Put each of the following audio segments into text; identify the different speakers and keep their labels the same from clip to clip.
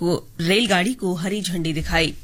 Speaker 1: रेलगाड़ी को हरी झंडी दिखाई।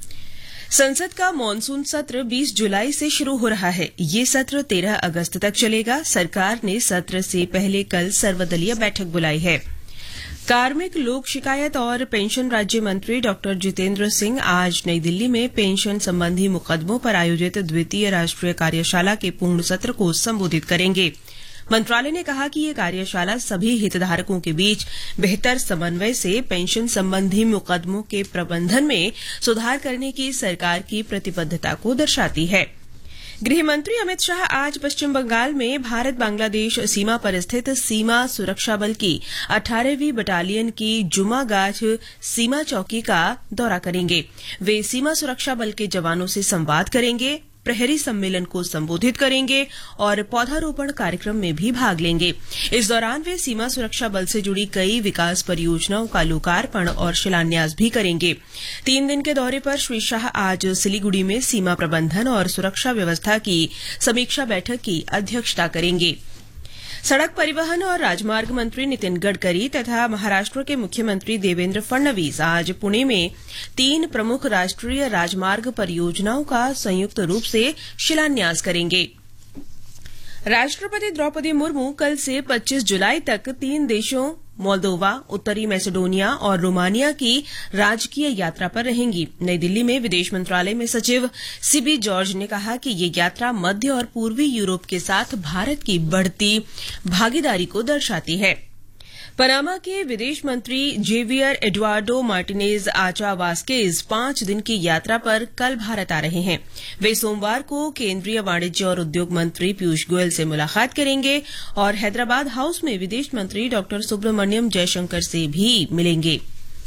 Speaker 1: संसद का मॉनसून सत्र 20 जुलाई से शुरू हो रहा है। ये सत्र 13 अगस्त तक चलेगा। सरकार ने सत्र से पहले कल सर्वदलीय बैठक बुलाई है। कार्मिक लोक शिकायत और पेंशन राज्य मंत्री डॉ जितेंद्र सिंह आज नई दिल्ली में पेंशन संबंधी मुकदमों पर आयोजित द्वितीय राष्ट्रीय कार्यशाला के पूर्ण सत्र को संबोधित करेंगे। मंत्रालय ने कहा कि ये कार्यशाला सभी हितधारकों के बीच बेहतर समन्वय से पेंशन संबंधी मुकदमों के प्रबंधन में सुधार करने की सरकार की प्रतिबद्धता को दर्शाती है। गृह मंत्री अमित शाह आज पश्चिम बंगाल में भारत बांग्लादेश सीमा पर स्थित सीमा सुरक्षा बल की 18वीं बटालियन की जुमागाछ सीमा चौकी का दौरा करेंगे। वे सीमा सुरक्षा बल के जवानों से संवाद करेंगे, प्रहरी सम्मेलन को संबोधित करेंगे और पौधारोपण कार्यक्रम में भी भाग लेंगे। इस दौरान वे सीमा सुरक्षा बल से जुड़ी कई विकास परियोजनाओं का लोकार्पण और शिलान्यास भी करेंगे। 3 दिन के दौरे पर श्री शाह आज सिलीगुड़ी में सीमा प्रबंधन और सुरक्षा व्यवस्था की समीक्षा बैठक की अध्यक्षता करेंगे। सड़क परिवहन और राजमार्ग मंत्री नितिन गडकरी तथा महाराष्ट्र के मुख्यमंत्री देवेंद्र फडणवीस आज पुणे में 3 प्रमुख राष्ट्रीय राजमार्ग परियोजनाओं का संयुक्त रूप से शिलान्यास करेंगे। राष्ट्रपति द्रौपदी मुर्मू कल से 25 जुलाई तक 3 देशों मोल्दोवा, उत्तरी मैसेडोनिया और रोमानिया की राजकीय यात्रा पर रहेंगी। नई दिल्ली में विदेश मंत्रालय में सचिव सीबी जॉर्ज ने कहा कि ये यात्रा मध्य और पूर्वी यूरोप के साथ भारत की बढ़ती भागीदारी को दर्शाती है। पनामा के विदेश मंत्री जेवियर एडुआर्डो मार्टिनेज आचा वास्केज 5 दिन की यात्रा पर कल भारत आ रहे हैं। वे सोमवार को केंद्रीय वाणिज्य और उद्योग मंत्री पीयूष गोयल से मुलाकात करेंगे और हैदराबाद हाउस में विदेश मंत्री डॉ सुब्रमण्यम जयशंकर से भी मिलेंगे।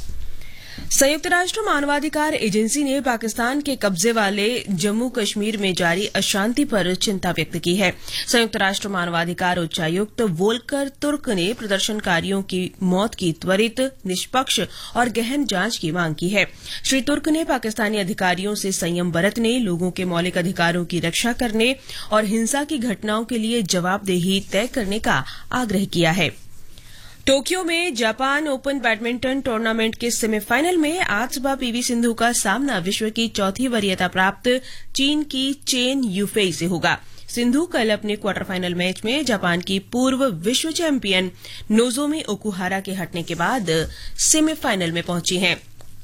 Speaker 1: संयुक्त राष्ट्र मानवाधिकार एजेंसी ने पाकिस्तान के कब्जे वाले जम्मू कश्मीर में जारी अशांति पर चिंता व्यक्त की है। संयुक्त राष्ट्र मानवाधिकार उच्चायुक्त वोल्कर तुर्क ने प्रदर्शनकारियों की मौत की त्वरित, निष्पक्ष और गहन जांच की मांग की है। श्री तुर्क ने पाकिस्तानी अधिकारियों से संयम बरतने, लोगों के मौलिक अधिकारों की रक्षा करने और हिंसा की घटनाओं के लिए जवाबदेही तय करने का आग्रह किया है। टोक्यो में जापान ओपन बैडमिंटन टूर्नामेंट के सेमीफाइनल में आज सुबह पीवी सिंधु का सामना विश्व की चौथी वरीयता प्राप्त चीन की चेन यूफेई से होगा। सिंधु कल अपने क्वार्टर फाइनल मैच में जापान की पूर्व विश्व चैंपियन नोजोमी ओकुहारा के हटने के बाद सेमीफाइनल में पहुंची हैं।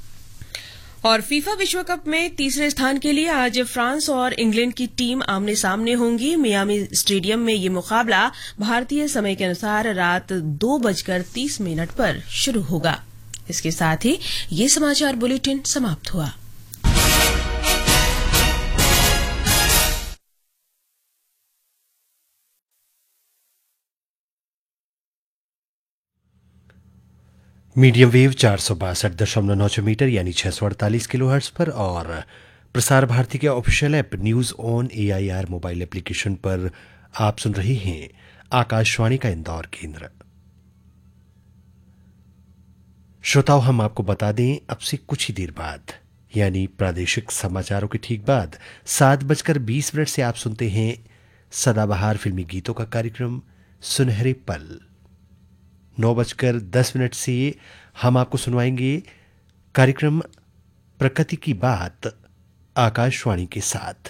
Speaker 1: और फीफा विश्व कप में तीसरे स्थान के लिए आज फ्रांस और इंग्लैंड की टीम आमने सामने होंगी। मियामी स्टेडियम में ये मुकाबला भारतीय समय के अनुसार रात 2:30 पर शुरू होगा। इसके साथ ही ये समाचार बुलेटिन समाप्त हुआ।
Speaker 2: मीडियम वेव 462.96 मीटर यानी 648 किलोहर्ट्ज पर और प्रसार भारती के official app news on AIR mobile application पर आप सुन रहे हैं आकाशवाणी का इंदौर केंद्र। श्रोताओं, हम आपको बता दें अब से कुछ ही देर बाद यानी प्रादेशिक समाचारों के ठीक बाद 7:20 से आप सुनते हैं सदाबहार फिल्मी गीतों का कार्यक्रम सुनहरे पल। 9:10 से हम आपको सुनवाएंगे कार्यक्रम प्रकृति की बात आकाशवाणी के साथ।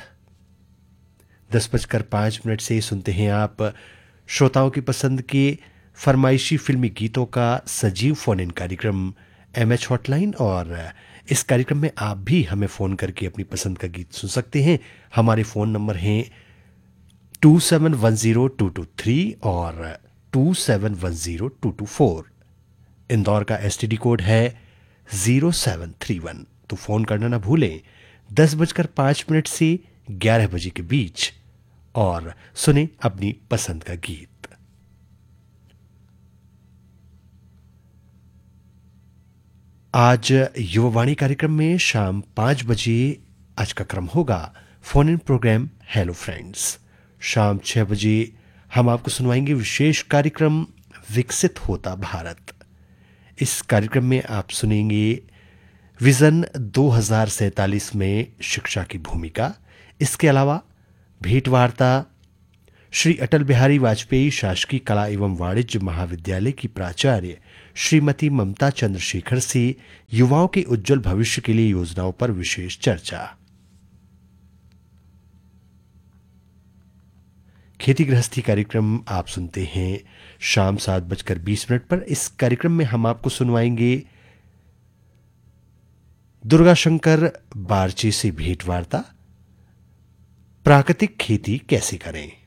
Speaker 2: 10:05 से सुनते हैं आप श्रोताओं की पसंद के फरमाइशी फिल्मी गीतों का सजीव फोन इन कार्यक्रम MH हॉटलाइन और इस कार्यक्रम में आप भी हमें फोन करके अपनी पसंद का गीत सुन सकते हैं। हमारे फोन नंबर हैं 27102223 और 27102224। इंदौर का STD कोड है 0731। तो फोन करना ना भूलें 10:05 से 11 बजे के बीच और सुने अपनी पसंद का गीत। आज युवावाणी कार्यक्रम में शाम 5 बजे आज का क्रम होगा phone in programme hello friends. शाम 6 बजे हम आपको सुनवाएंगे विशेष कार्यक्रम विकसित होता भारत। इस कार्यक्रम में आप सुनेंगे विजन 2047 में शिक्षा की भूमिका। इसके अलावा भेंटवार्ता श्री अटल बिहारी वाजपेयी शासकीय कला एवं वाणिज्य महाविद्यालय की प्राचार्य श्रीमती ममता चंद्रशेखर से युवाओं के उज्जवल भविष्य के लिए योजनाओं पर विशेष चर्चा। खेती गृहस्थी कार्यक्रम आप सुनते हैं शाम 7:20 पर। इस कार्यक्रम में हम आपको सुनवाएंगे दुर्गाशंकर बारचे से भेंट वार्ता, प्राकृतिक खेती कैसे करें।